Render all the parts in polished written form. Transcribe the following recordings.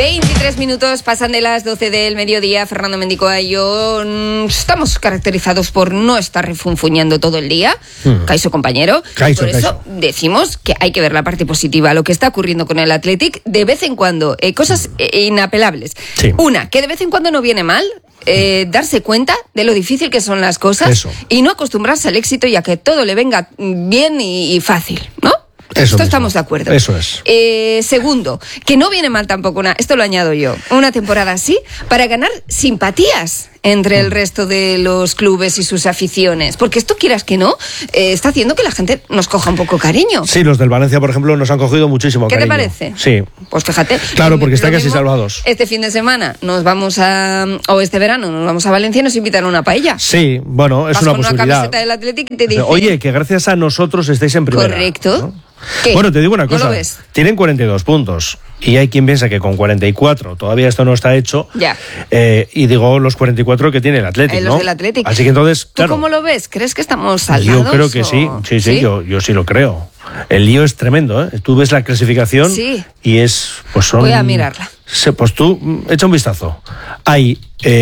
23 minutos pasan de las 12 del mediodía. Fernando Mendicoa y yo estamos caracterizados por no estar refunfuñando todo el día. Caiso, compañero. Por eso decimos que hay que ver la parte positiva, lo que está ocurriendo con el Athletic de vez en cuando. Cosas inapelables. Sí. Una, que de vez en cuando no viene mal. Darse cuenta de lo difícil que son las cosas y no acostumbrarse al éxito y a que todo le venga bien y fácil, ¿no? Esto estamos de acuerdo. Eso es. Segundo, que no viene mal tampoco esto lo añado yo, una temporada así para ganar simpatías entre el resto de los clubes y sus aficiones, porque esto, quieras que no, está haciendo que la gente nos coja un poco cariño. Sí, los del Valencia, por ejemplo, nos han cogido muchísimo cariño. ¿Qué te parece? Sí. Pues fíjate. Claro, porque están casi salvados. Este fin de semana nos vamos o este verano nos vamos a Valencia y nos invitan a una paella. Sí, bueno, es una posibilidad. Con una camiseta del Athletic y te dicen... Oye, que gracias a nosotros estáis en primera. Correcto. ¿No? Bueno, te digo una cosa. ¿No lo ves? Tienen 42 puntos. Y hay quien piensa que con 44 todavía esto no está hecho. Ya. Y digo los 44 que tiene el Athletic, ¿no? Los del Athletic. Así que entonces, ¿Tú cómo lo ves? ¿Crees que estamos saldados? Yo creo que sí. Sí, yo sí lo creo. El lío es tremendo, ¿eh? Tú ves la clasificación y es... Pues son... Voy a mirarla. Pues tú, echa un vistazo. Hay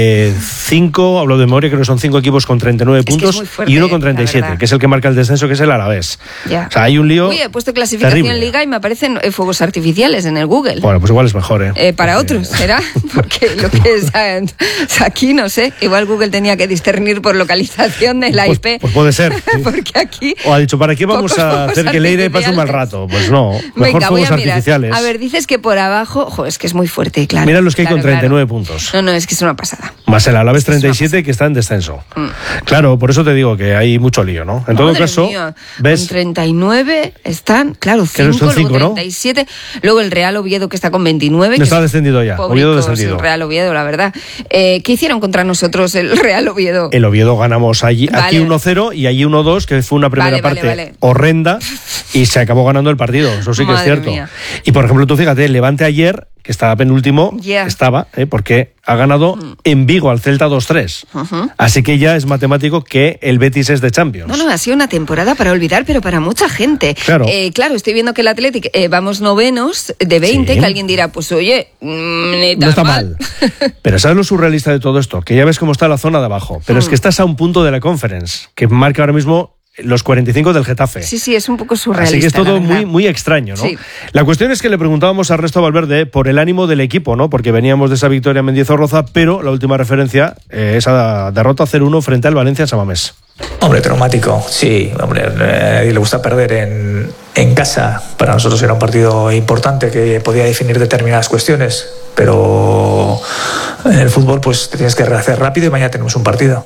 5, hablo de memoria, creo que son 5 equipos con 39 puntos fuerte, y uno con 37, que es el que marca el descenso, que es el Alavés. Ya. O sea, hay un lío. Uy, he puesto clasificación terrible. En Liga y me aparecen fuegos artificiales en el Google. Bueno, pues igual es mejor, ¿eh? Para otros, ¿será? Porque lo que es aquí, no sé, igual Google tenía que discernir por localización de la IP. Pues puede ser. Sí. Porque aquí... O ha dicho, ¿para qué vamos a hacer que el aire pase un mal rato? Pues no, mejor venga, fuegos artificiales. A ver, dices que por abajo... es que es muy fuerte, claro. Mira los que hay con 39 puntos. No, es que es una pasada. Más el Alavés 37, que está en descenso. Claro, por eso te digo que hay mucho lío, ¿no? En todo caso, ves... Con 39 están, claro, 5, luego 37. ¿No? Luego el Real Oviedo, que está con 29. No está descendido ya. Oviedo descendido. El Real Oviedo, la verdad. ¿Qué hicieron contra nosotros el Real Oviedo? El Oviedo ganamos aquí 1-0 y allí 1-2, que fue una primera parte horrenda, y se acabó ganando el partido. Eso sí que es cierto. Mía. Y por ejemplo, tú fíjate, el Levante ayer, que estaba penúltimo, porque ha ganado en Vigo al Celta 2-3. Así que ya es matemático que el Betis es de Champions. No, ha sido una temporada para olvidar, pero para mucha gente. Claro, estoy viendo que el Athletic vamos novenos de 20, que alguien dirá, pues oye, no está mal. Pero ¿sabes lo surrealista de todo esto? Que ya ves cómo está la zona de abajo, pero es que estás a un punto de la Conference, que marca ahora mismo los 45 del Getafe. Sí, es un poco surrealista. Así que es todo muy, muy extraño, ¿no? Sí. La cuestión es que le preguntábamos a Ernesto Valverde por el ánimo del equipo, ¿no? Porque veníamos de esa victoria en Mendizorroza, pero la última referencia, esa derrota 0-1 frente al Valencia San Mamés. Hombre, traumático, sí. Hombre, a nadie le gusta perder en casa. Para nosotros era un partido importante que podía definir determinadas cuestiones, pero en el fútbol pues te tienes que rehacer rápido y mañana tenemos un partido.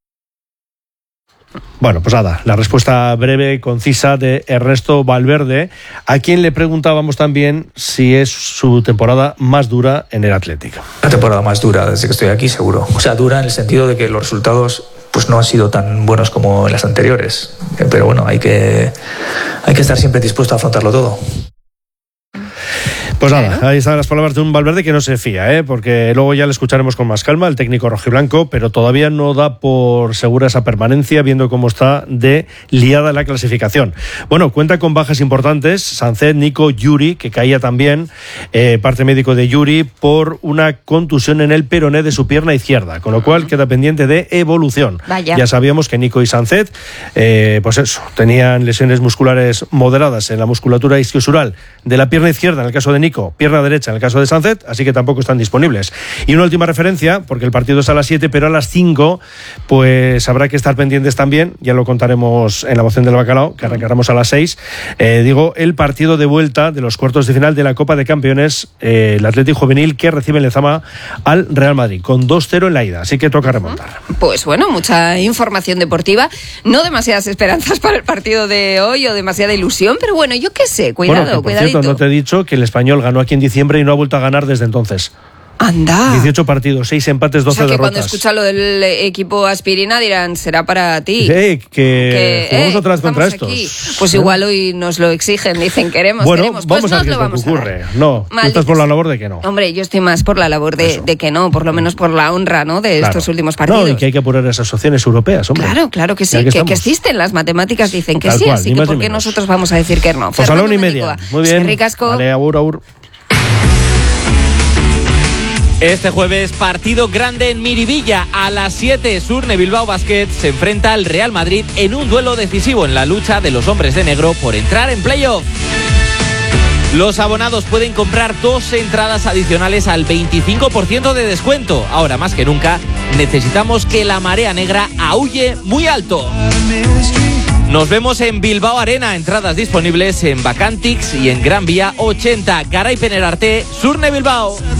Bueno, pues nada, la respuesta breve y concisa de Ernesto Valverde, a quien le preguntábamos también si es su temporada más dura en el Atlético. La temporada más dura desde que estoy aquí, seguro. O sea, dura en el sentido de que los resultados pues no han sido tan buenos como en las anteriores. Pero bueno, hay que estar siempre dispuesto a afrontarlo todo. Pues nada, ahí están las palabras de un Valverde que no se fía, porque luego ya le escucharemos con más calma, el técnico rojiblanco, pero todavía no da por segura esa permanencia, viendo cómo está de liada la clasificación. Bueno, cuenta con bajas importantes, Sancet, Nico, Yuri, que caía también, parte médico de Yuri, por una contusión en el peroné de su pierna izquierda, con lo cual queda pendiente de evolución. Vaya. Ya sabíamos que Nico y Sancet, pues eso, tenían lesiones musculares moderadas en la musculatura isquiosural de la pierna izquierda, en el caso de Nico, pierna derecha en el caso de Sancet, así que tampoco están disponibles. Y una última referencia, porque el partido es a las 7, pero a las 5 pues habrá que estar pendientes también, ya lo contaremos en la moción del bacalao, que arrancaremos a las 6, el partido de vuelta de los cuartos de final de la Copa de Campeones, el Athletic Juvenil, que recibe en Lezama al Real Madrid, con 2-0 en la ida, así que toca remontar. Pues bueno, mucha información deportiva, no demasiadas esperanzas para el partido de hoy o demasiada ilusión, pero bueno, yo qué sé, cuidadito. Por cierto, no te he dicho que el Español ganó aquí en diciembre y no ha vuelto a ganar desde entonces. Anda. 18 partidos, 6 empates, 12 derrotas. Cuando escucha lo del equipo aspirina dirán, será para ti. Que jugamos otra vez contra estos. Aquí. Pues igual hoy nos lo exigen, dicen queremos. Vamos pues a ver qué ocurre. No, tú estás por la labor de que no. Hombre, yo estoy más por la labor de que no, por lo menos por la honra, ¿no? De estos últimos partidos. No, y que hay que apurar esas opciones europeas, hombre. Claro que sí, que existen. Las matemáticas dicen que sí, así que ¿por qué nosotros vamos a decir que no? Pues a la 1:30. Muy bien. Ricasco. Vale, agur. Este jueves, partido grande en Miribilla. A las 7, Surne Bilbao Basket se enfrenta al Real Madrid en un duelo decisivo en la lucha de los hombres de negro por entrar en playoff. Los abonados pueden comprar 2 entradas adicionales al 25% de descuento. Ahora más que nunca, necesitamos que la marea negra aúlle muy alto. Nos vemos en Bilbao Arena. Entradas disponibles en Bacantix y en Gran Vía 80. Garaipen Arte, Surne Bilbao.